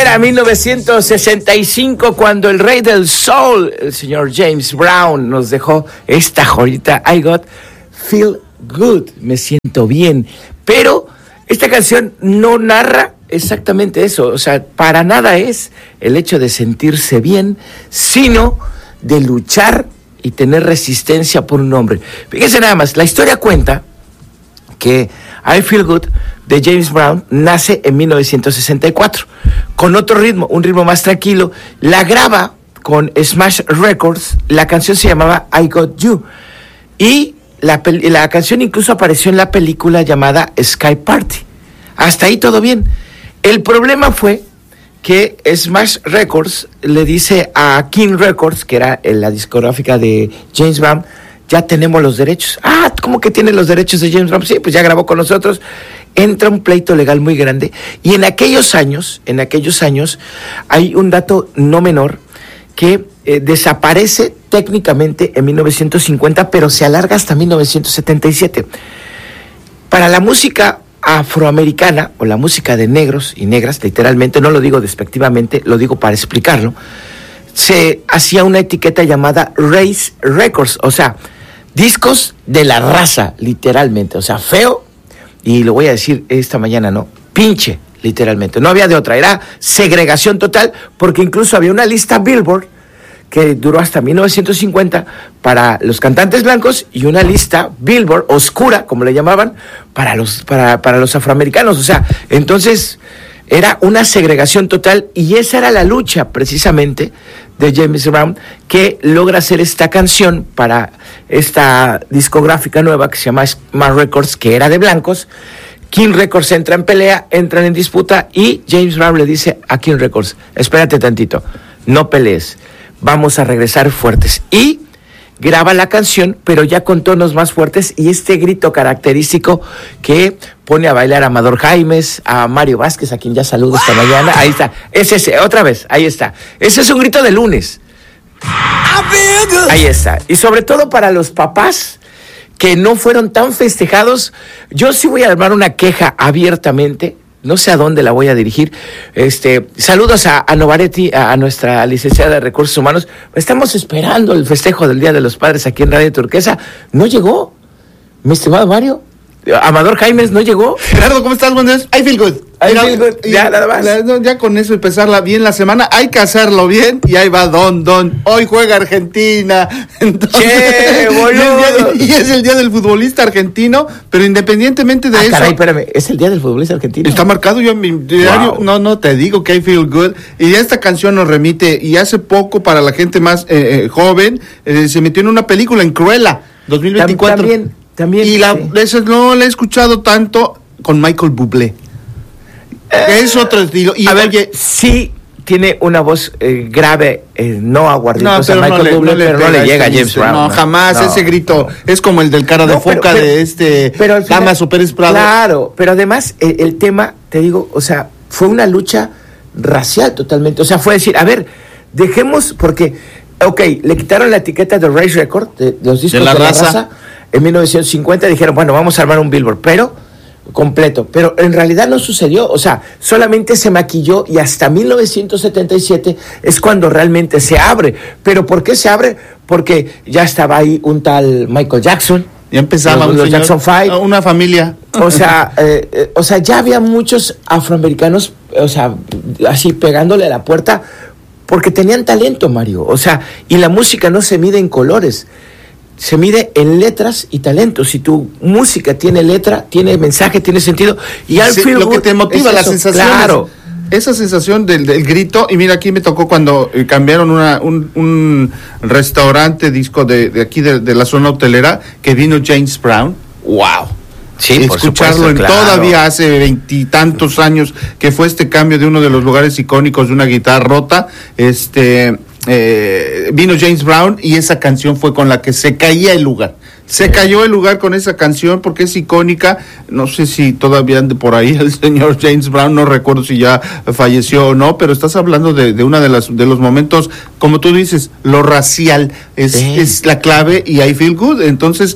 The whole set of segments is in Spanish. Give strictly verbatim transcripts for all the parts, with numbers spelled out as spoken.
Era mil novecientos sesenta y cinco cuando el rey del soul, el señor James Brown, nos dejó esta joyita, I Got Feel Good, me siento bien. Pero esta canción no narra exactamente eso, o sea, para nada es el hecho de sentirse bien, sino de luchar y tener resistencia por un hombre. Fíjense nada más, la historia cuenta que I Feel Good de James Brown nace en mil novecientos sesenta y cuatro, con otro ritmo, un ritmo más tranquilo. La graba con Smash Records, la canción se llamaba I Got You, y la, la canción incluso apareció en la película llamada Sky Party. Hasta ahí todo bien. El problema fue que Smash Records le dice a King Records, que era la discográfica de James Brown, ya tenemos los derechos. Ah, ¿cómo que tiene los derechos de James Brown? Sí, pues ya grabó con nosotros. Entra un pleito legal muy grande. Y en aquellos años, en aquellos años, hay un dato no menor que eh, desaparece técnicamente en mil novecientos cincuenta, pero se alarga hasta mil novecientos setenta y siete. Para la música afroamericana, o la música de negros y negras, literalmente, no lo digo despectivamente, lo digo para explicarlo, se hacía una etiqueta llamada Race Records, o sea, discos de la raza, literalmente, o sea, feo, y lo voy a decir esta mañana, ¿no? Pinche, literalmente, no había de otra, era segregación total, porque incluso había una lista Billboard que duró hasta mil novecientos cincuenta para los cantantes blancos y una lista Billboard oscura, como le llamaban, para los, para, para los afroamericanos, o sea, entonces era una segregación total, y esa era la lucha precisamente de James Brown, que logra hacer esta canción para esta discográfica nueva que se llama Smart Records, que era de blancos. King Records entra en pelea, entran en disputa, y James Brown le dice a King Records, espérate tantito, no pelees, vamos a regresar fuertes. Y graba la canción, pero ya con tonos más fuertes, y este grito característico que pone a bailar a Amador Jaimes, a Mario Vázquez, a quien ya saludo esta mañana. Ahí está, es ese, otra vez, ahí está. Ese es un grito de lunes. Ahí está. Y sobre todo para los papás que no fueron tan festejados, yo sí voy a armar una queja abiertamente. No sé a dónde la voy a dirigir. Este, saludos a, a Novaretti, a, a nuestra licenciada de Recursos Humanos. Estamos esperando el festejo del Día de los Padres aquí en Radio Turquesa. No llegó, mi estimado Mario. Amador Jaimes no llegó. Gerardo, ¿cómo estás? Buenos días. I feel good. I feel good. Ya, nada más. La, ya con eso empezarla bien la semana. Hay que hacerlo bien. Y ahí va Don, Don. Hoy juega Argentina. Entonces, ¡Che, boludo! Y, y es el día del futbolista argentino. Pero independientemente de ah, eso. Caray, espérame. ¿Es el día del futbolista argentino? Está marcado yo en mi diario. Wow. No, no, te digo que I feel good. Y esta canción nos remite. Y hace poco, para la gente más eh, eh, joven, eh, se metió en una película, en Cruella, dos mil veinticuatro. También. También, y la, sí. eso no la he escuchado tanto con Michael Bublé. Eh, es otro estilo. Y a oye, ver, sí tiene una voz eh, grave, eh, no aguardientosa, no, Michael no Bublé, le, no pero no le llega a este, James Brown. No, no jamás. no, ese grito no. es como el del cara de no, foca pero, pero, de este pero final, Dama Super Prado. Claro, pero además el, el tema, te digo, o sea, fue una lucha racial totalmente. O sea, fue decir, a ver, dejemos, porque, ok, le quitaron la etiqueta de Race Record, de, de los discos de la, de raza. la raza. En mil novecientos cincuenta dijeron, bueno, vamos a armar un Billboard, pero completo. Pero en realidad no sucedió, o sea, solamente se maquilló, y hasta mil novecientos setenta y siete es cuando realmente se abre. ¿Pero por qué se abre? Porque ya estaba ahí un tal Michael Jackson. Ya empezaba los, un los señor, Jackson Five. Una familia. O sea, eh, eh, o sea, ya había muchos afroamericanos, o sea, así pegándole a la puerta, porque tenían talento, Mario. O sea, y la música no se mide en colores, se mide en letras y talentos. Si tu música tiene letra, tiene mensaje, tiene sentido, y al sí, lo que te motiva, la sensación. Claro. Esa sensación del, del grito. Y mira, aquí me tocó cuando eh, cambiaron una, un, un restaurante disco de, de aquí de, de la zona hotelera, que vino James Brown. ¡Wow! Sí, escucharlo por supuesto, en claro. Todavía hace veintitantos años que fue este cambio de uno de los lugares icónicos de una guitarra rota. Este eh, vino James Brown, y esa canción fue con la que se caía el lugar. Se sí. cayó el lugar con esa canción porque es icónica. No sé si todavía ande por ahí el señor James Brown, no recuerdo si ya falleció o no, pero estás hablando de, de una de las de los momentos, como tú dices, lo racial es, sí. es la clave, y I feel good. Entonces,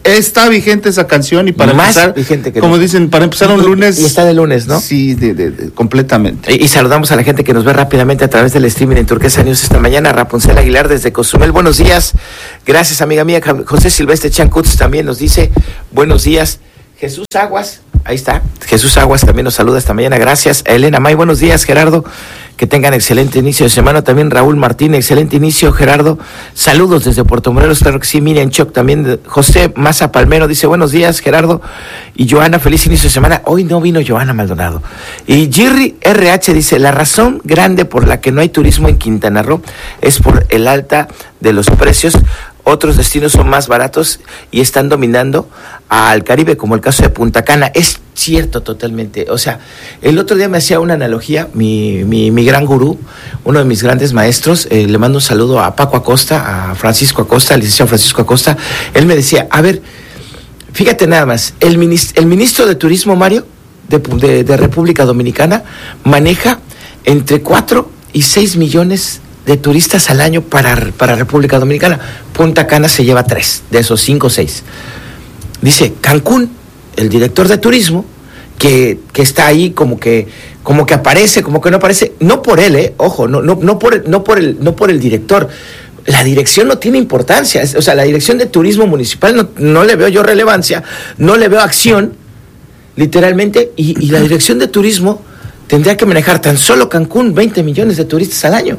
está vigente esa canción y para Más empezar, vigente que como nunca. dicen, para empezar un lunes. Y está de lunes, ¿no? Sí, de, de, de, completamente. Y, y saludamos a la gente que nos ve rápidamente a través del streaming en Turquesa News esta mañana. Rapunzel Aguilar desde Cozumel, buenos días. Gracias, amiga mía. José Silvestre Chancutz también nos dice buenos días. Jesús Aguas, ahí está. Jesús Aguas también nos saluda esta mañana. Gracias. A Elena May, buenos días, Gerardo. Que tengan excelente inicio de semana. También Raúl Martín, excelente inicio, Gerardo. Saludos desde Puerto Morelos, claro que sí. Miriam Choc también. José Maza Palmero dice buenos días, Gerardo. Y Joana, feliz inicio de semana. Hoy no vino Joana Maldonado. Y Jerry R H dice, la razón grande por la que no hay turismo en Quintana Roo es por el alta de los precios. Otros destinos son más baratos y están dominando al Caribe, como el caso de Punta Cana. Es cierto totalmente. O sea, el otro día me hacía una analogía, mi, mi, mi gran gurú, uno de mis grandes maestros, eh, le mando un saludo a Paco Acosta, a Francisco Acosta, al licenciado Francisco Acosta. Él me decía, a ver, fíjate nada más, el ministro, el ministro de Turismo, Mario, de, de, de República Dominicana, maneja entre cuatro y seis millones de turistas al año para, para República Dominicana. Punta Cana se lleva tres, de esos cinco o seis. Dice Cancún, el director de turismo, que, que está ahí como que, como que aparece, como que no aparece, no por él, eh, ojo, no, no, no por el, no por el, no por el director. La dirección no tiene importancia, o sea, la dirección de turismo municipal no, no le veo yo relevancia, no le veo acción, literalmente, y, y la dirección de turismo tendría que manejar tan solo Cancún veinte millones de turistas al año,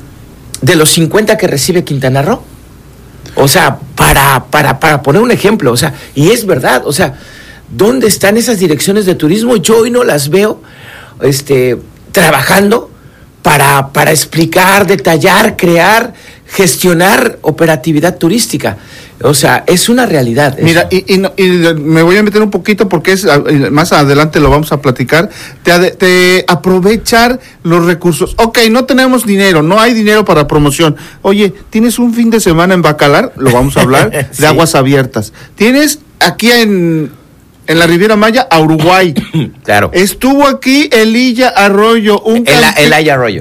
de los cincuenta que recibe Quintana Roo. O sea, para, para, para poner un ejemplo, o sea, y es verdad, o sea, ¿dónde están esas direcciones de turismo? Yo hoy no las veo este, trabajando para, para explicar, detallar, crear, gestionar operatividad turística. O sea, es una realidad. Mira, y, y, y me voy a meter un poquito porque es más adelante lo vamos a platicar. Te, te aprovechar los recursos. Ok, no tenemos dinero, no hay dinero para promoción. Oye, tienes un fin de semana en Bacalar, lo vamos a hablar, sí, de aguas abiertas. Tienes aquí en, en la Riviera Maya a Uruguay. Claro. Estuvo aquí Elilla Arroyo. Un el, el Aya Arroyo.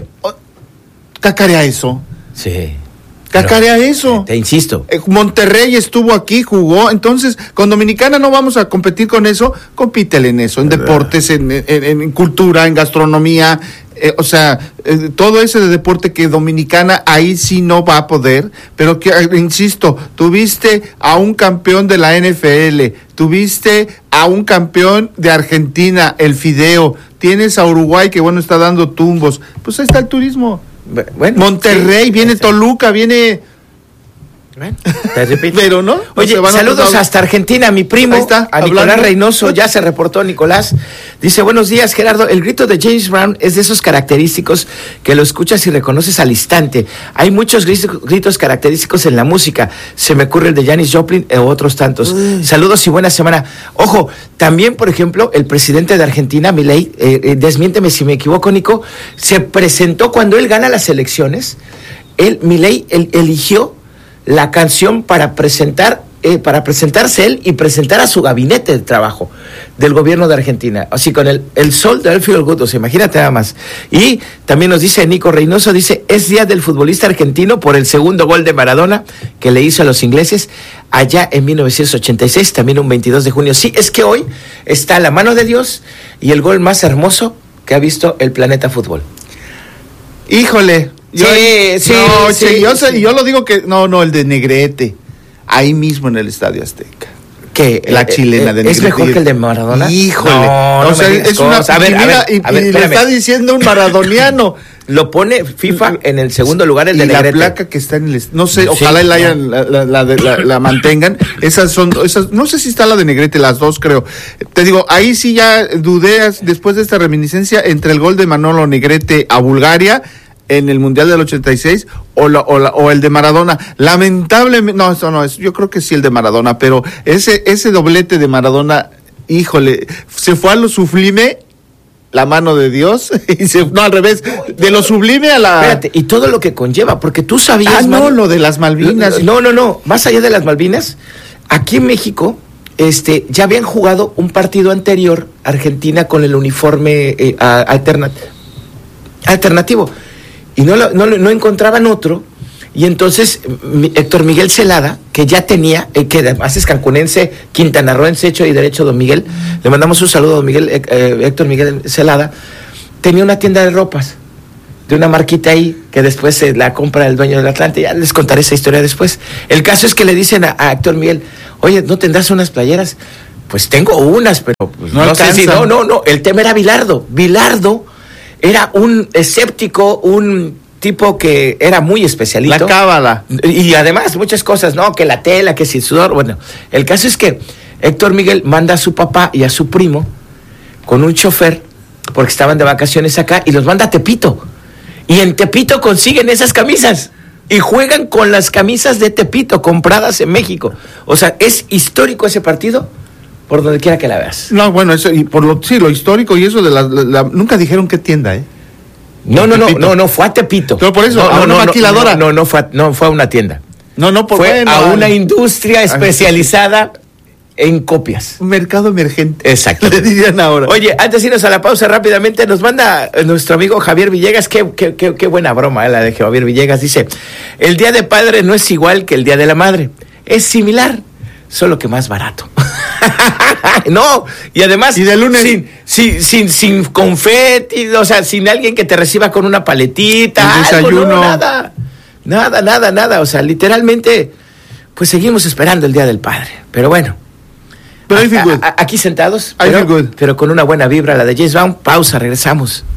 Cacarea eso. Sí. Cacarea eso. Te, te insisto. Monterrey estuvo aquí, jugó. Entonces, con Dominicana no vamos a competir con eso. Compítele en eso, en deportes, en, en, en cultura, en gastronomía. Eh, o sea, eh, todo ese de deporte que Dominicana ahí sí no va a poder. Pero que, eh, insisto, tuviste a un campeón de la N F L, tuviste a un campeón de Argentina, el Fideo. Tienes a Uruguay que, bueno, está dando tumbos. Pues ahí está el turismo. Bueno, Monterrey, sí, viene sí. Toluca, viene... Bueno, te repito. Pero no. Oye, no saludos a... hasta Argentina, mi primo, está, a Nicolás hablando. Reynoso, ya se reportó Nicolás. Dice, buenos días, Gerardo. El grito de James Brown es de esos característicos que lo escuchas y reconoces al instante. Hay muchos gritos característicos en la música. Se me ocurre el de Janis Joplin o otros tantos. Uy. Saludos y buena semana. Ojo, también, por ejemplo, el presidente de Argentina, Milei, eh, eh, desmiénteme si me equivoco, Nico, se presentó cuando él gana las elecciones. Él, Milei, él eligió la canción para presentar, eh, para presentarse él y presentar a su gabinete de trabajo del gobierno de Argentina, así con el, el sol de Feel Good, o sea, imagínate nada más. Y también nos dice Nico Reynoso, dice, es día del futbolista argentino por el segundo gol de Maradona que le hizo a los ingleses allá en mil novecientos ochenta y seis, también un veintidós de junio. Sí, es que hoy está la mano de Dios y el gol más hermoso que ha visto el planeta fútbol. Híjole. Yo, sí, sí, no, sí, che, yo, sí. sé, yo lo digo que, no, no, el de Negrete, ahí mismo en el Estadio Azteca. ¿Qué? La eh, chilena de eh, Negrete. ¿Es mejor que el de Maradona? Híjole. No, no o sea, es una, a ver, y, a mira, ver, y, a ver, y le está diciendo un maradoniano. Lo pone FIFA en el segundo lugar, el de y Negrete. La placa que está en el... No sé, sí, ojalá no. la, hayan, la, la, la, la, la mantengan. Esas son... esas no sé si está la de Negrete, las dos creo. Te digo, ahí sí ya dudé después de esta reminiscencia entre el gol de Manolo Negrete a Bulgaria en el Mundial del ochenta y seis o, la, o, la, o el de Maradona. Lamentablemente, no, eso no es, yo creo que sí el de Maradona, pero ese, ese doblete de Maradona, híjole, se fue a lo sublime, la mano de Dios, y se, no, al revés, de lo sublime a la... Espérate, y todo lo que conlleva, porque tú sabías... Ah, no, man, lo de las Malvinas. No, no, no, más allá de las Malvinas, aquí en México, este, ya habían jugado un partido anterior, Argentina, con el uniforme eh, alterna, alternativo. Y no, no, no encontraban otro, Y entonces mi, Héctor Miguel Celada, que ya tenía, eh, que además es cancunense, quintanarroense, hecho y derecho, don Miguel, le mandamos un saludo a don Miguel, eh, Héctor Miguel Celada, tenía una tienda de ropas, de una marquita ahí, que después se la compra el dueño del Atlante, ya les contaré esa historia después. El caso es que le dicen a, a Héctor Miguel, oye, ¿no tendrás unas playeras? Pues tengo unas, pero pues, no, no sé si, no, no, no, el tema era Bilardo, Bilardo era un escéptico, un tipo que era muy especialito. La cábala. Y además muchas cosas, ¿no? Que la tela, que si el sudor. Bueno, el caso es que Héctor Miguel manda a su papá y a su primo con un chofer, porque estaban de vacaciones acá, y los manda a Tepito. Y en Tepito consiguen esas camisas. Y juegan con las camisas de Tepito, compradas en México. O sea, es histórico ese partido, por donde quiera que la veas. No, bueno, eso, y por lo, sí, lo histórico y eso de la, la, la nunca dijeron qué tienda, ¿eh? No, no, no, no, no, fue a Tepito. Pero por eso, no, a no, una no, maquiladora. No, no, no fue a, no fue a una tienda. No, no, por fue bueno, a al... una industria especializada en copias. Un mercado emergente. Exacto. Le dirían ahora. Oye, antes de irnos a la pausa rápidamente, nos manda nuestro amigo Javier Villegas, qué, qué, qué, qué buena broma eh, la de Javier Villegas, dice, el Día de Padre no es igual que el Día de la Madre, es similar, solo que más barato. No, y además y de lunes sin, sin, sin, sin confeti, o sea, sin alguien que te reciba con una paletita, desayuno. Algo, no, nada, nada, nada, nada, o sea, literalmente, pues seguimos esperando el Día del Padre, pero bueno, pero a, a, aquí sentados, pero, pero con una buena vibra, la de James Brown. Pausa, regresamos.